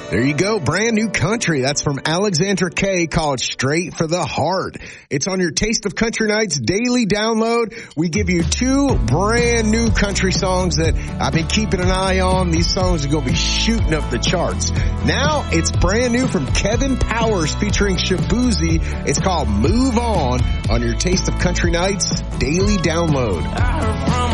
There you go. Brand new country. That's from Alexandra Kay, called Straight for the Heart. It's on your Taste of Country Nights daily download. We give you 2 brand new country songs that I've been keeping an eye on. These songs are going to be shooting up the charts. Now it's brand new from Kevin Powers featuring Shabuzi. It's called Move On your Taste of Country Nights daily download.